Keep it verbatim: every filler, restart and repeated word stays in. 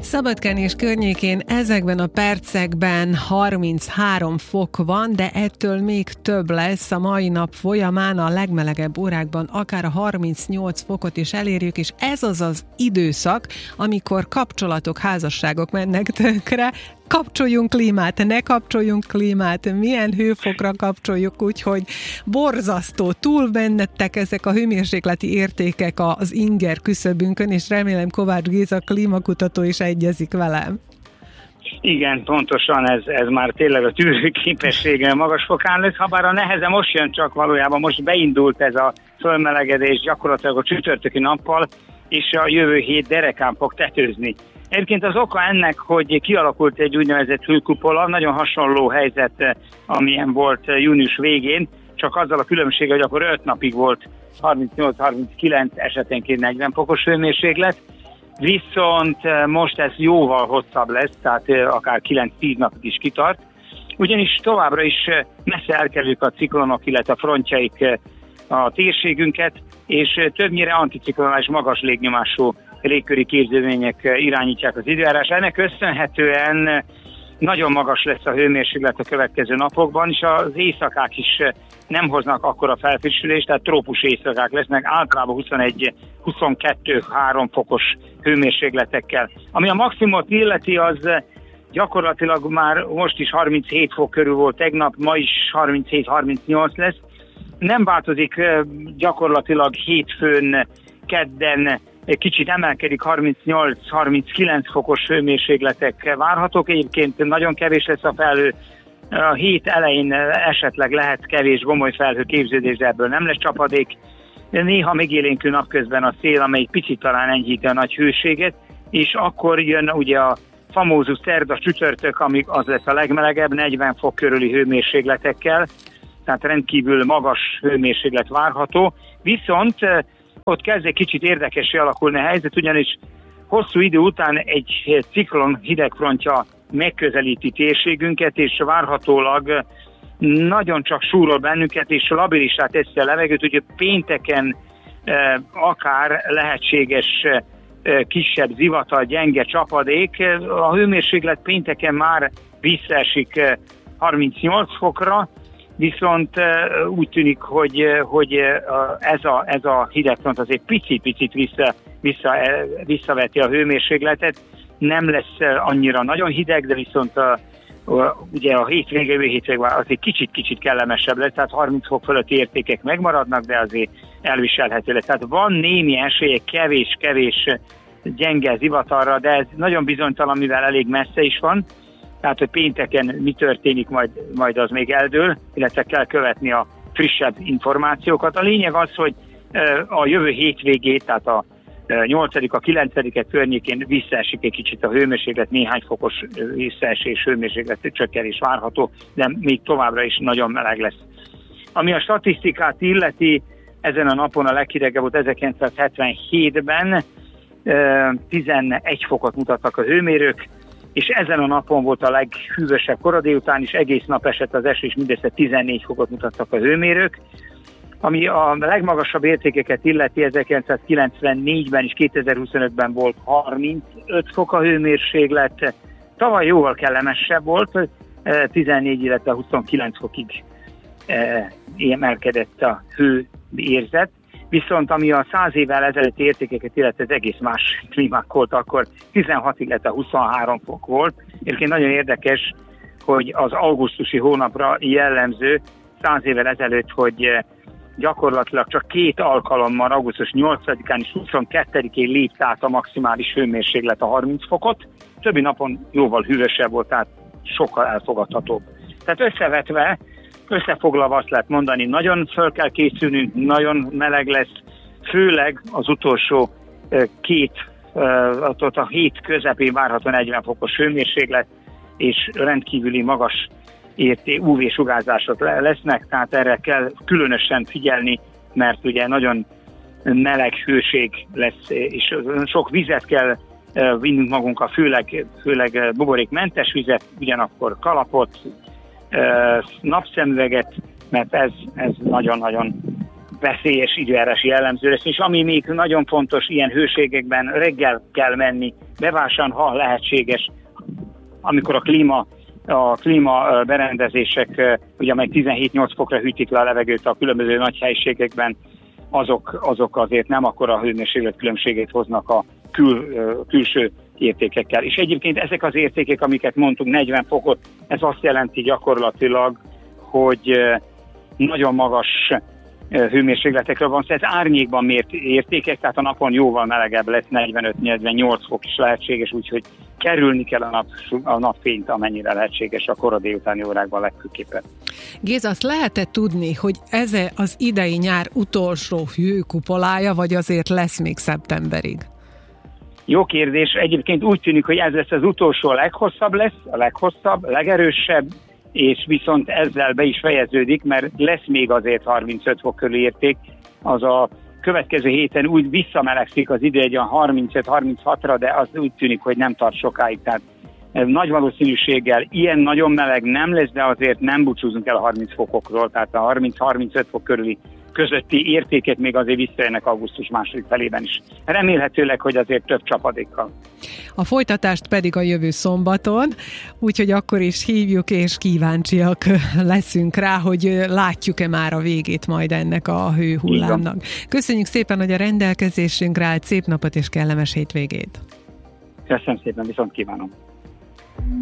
Szabadkán és környékén ezekben a percekben harminchárom fok van, de ettől még több lesz. A mai nap folyamán a legmelegebb órákban akár a harmincnyolc fokot is elérjük, és ez az az időszak, amikor kapcsolatok, házasságok mennek tönkre. Kapcsoljunk klímát, ne kapcsoljunk klímát, milyen hőfokra kapcsoljuk, úgyhogy borzasztó, túl bennettek ezek a hőmérsékleti értékek az inger küszöbünkön, és remélem Kovács Géza klímakutató is egyezik velem. Igen, pontosan ez, ez már tényleg a tűrőképessége magas fokán lesz, habár a neheze most jön, csak valójában most beindult ez a fölmelegedés gyakorlatilag a csütörtöki nappal, és a jövő hét derekán fog tetőzni. Egyébként az oka ennek, hogy kialakult egy úgynevezett hőkupola, nagyon hasonló helyzet, amilyen volt június végén, csak azzal a különbséggel, hogy akkor öt napig volt harmincnyolc-harminckilenc, esetenként negyven fokos hőmérséklet, viszont most ez jóval hosszabb lesz, tehát akár kilenc-tíz napig is kitart, ugyanis továbbra is messze elkerüljük a ciklonok, illetve a frontjaik a térségünket, és többnyire anticiklonális magas légnyomású légköri képződmények irányítják az időjárás. Ennek köszönhetően nagyon magas lesz a hőmérséklet a következő napokban, és az éjszakák is nem hoznak akkora felfrissülést, tehát trópus éjszakák lesznek, általában huszonegy-huszonkettő-három fokos hőmérsékletekkel. Ami a maximumot illeti, az gyakorlatilag már most is harminchét fok körül volt tegnap, ma is harminchét-harmincnyolc lesz. Nem változik gyakorlatilag hétfőn, kedden, kicsit emelkedik, harmincnyolc-harminckilenc fokos hőmérsékletek várhatók. Egyébként nagyon kevés lesz a felhő. A hét elején esetleg lehet kevés gomoly felhő képződés, de ebből nem lesz csapadék. Néha megélénkül napközben a szél, amely picit talán enyhíti a nagy hőséget, és akkor jön ugye a famózus szerda, csütörtök, amíg az lesz a legmelegebb, negyven fok körüli hőmérsékletekkel, tehát rendkívül magas hőmérséklet várható. Viszont ott kezd egy kicsit érdekessé alakulni a helyzet, ugyanis hosszú idő után egy ciklon hidegfrontja megközelíti térségünket, és várhatólag nagyon csak súrol bennünket, és labilissá teszi a levegőt, ugye pénteken e, akár lehetséges e, kisebb zivatar, gyenge csapadék. A hőmérséklet pénteken már visszaesik e, harmincnyolc fokra, viszont úgy tűnik, hogy, hogy ez a, ez a hidegfront azért picit-picit vissza, vissza, visszaveti a hőmérsékletet. Nem lesz annyira nagyon hideg, de viszont a, a, ugye a hétvége, jövő hétvége azért kicsit-kicsit kellemesebb lesz, tehát harminc fok fölötti értékek megmaradnak, de azért elviselhető lesz. Tehát van némi esélye kevés-kevés gyenge zivatarra, de ez nagyon bizonytalan, mivel elég messze is van. Tehát, hogy pénteken mi történik, majd, majd az még eldől, illetve kell követni a frissebb információkat. A lényeg az, hogy a jövő hétvégét, tehát a nyolcadik a kilencedike környékén visszaesik egy kicsit a hőmérséklet, néhány fokos visszaesés, hőmérséklet csökkenés várható, de még továbbra is nagyon meleg lesz. Ami a statisztikát illeti, ezen a napon a leghidegebb volt ezerkilencszázhetvenhétben, tizenegy fokot mutattak a hőmérők, és ezen a napon volt a leghűvösebb kora délután is, egész nap esett az eső, és mindössze tizennégy fokot mutattak a hőmérők. Ami a legmagasabb értékeket illeti, ezerkilencszázkilencvennégyben és kétezer-huszonötben volt harmincöt fok a hőmérséklet, tavaly jóval kellemesebb volt, tizennégy, illetve huszonkilenc fokig emelkedett a hőérzet. Viszont ami a száz évvel ezelőtti értékeket illeti, ez egész más klímák volt, akkor tizenhat, illetve huszonhárom fok volt. Egyébként nagyon érdekes, hogy az augusztusi hónapra jellemző száz évvel ezelőtt, hogy gyakorlatilag csak két alkalommal, augusztus nyolcadikán és huszonkettedikén lépte át a maximális hőmérséklet a harminc fokot, többi napon jóval hűvösebb volt, tehát sokkal elfogadhatóbb. Tehát összevetve, összefoglalva azt lehet mondani, nagyon föl kell készülnünk, nagyon meleg lesz, főleg az utolsó két, a hét közepén várható negyven fokos hőmérséklet, és rendkívüli magas érté ú vé-sugárzások lesznek, tehát erre kell különösen figyelni, mert ugye nagyon meleg hőség lesz, és sok vizet kell vinnünk magunkkal, főleg, főleg buborékmentes vizet, ugyanakkor kalapot, napszemüveget, mert ez, ez nagyon-nagyon veszélyes időjárási jellemző lesz, és ami még nagyon fontos, ilyen hőségekben reggel kell menni, bevásárolni, ha lehetséges, amikor a klíma, a klíma berendezések, ugye amely tizenhét-nyolc fokra hűtik le a levegőt a különböző nagy helyiségekben, azok, azok azért nem akkora hőmérséklet különbséget hoznak a kül, külső értékekkel. És egyébként ezek az értékek, amiket mondtunk, negyven fokot, ez azt jelenti gyakorlatilag, hogy nagyon magas hőmérsékletekről van, szóval ez árnyékban mért értékek, tehát a napon jóval melegebb lesz, negyvenöt-negyvennyolc fok is lehetséges, úgyhogy kerülni kell a, nap, a napfényt, amennyire lehetséges a kora délutáni órákban legfőképpen. Géza, azt lehet-e tudni, hogy ez az idei nyár utolsó hőkupolája, vagy azért lesz még szeptemberig? Jó kérdés. Egyébként úgy tűnik, hogy ez lesz az utolsó, a leghosszabb lesz, a leghosszabb, legerősebb, és viszont ezzel be is fejeződik, mert lesz még azért harmincöt fok körül érték. Az a következő héten úgy visszamelegszik az idő egy olyan harmincöt-harminchatra, de az úgy tűnik, hogy nem tart sokáig. Tehát nagy valószínűséggel ilyen nagyon meleg nem lesz, de azért nem búcsúzunk el a harminc fokokról, tehát a harminc-harmincöt fok körüli közötti értékek még azért visszajönnek augusztus második felében is. Remélhetőleg, hogy azért több csapadékkal. A folytatást pedig a jövő szombaton, úgyhogy akkor is hívjuk, és kíváncsiak leszünk rá, hogy látjuk-e már a végét majd ennek a hőhullámnak. Köszönjük szépen, hogy a rendelkezésünkre állt, szép napot és kellemes hétvégét! Köszönöm szépen, viszont kívánom!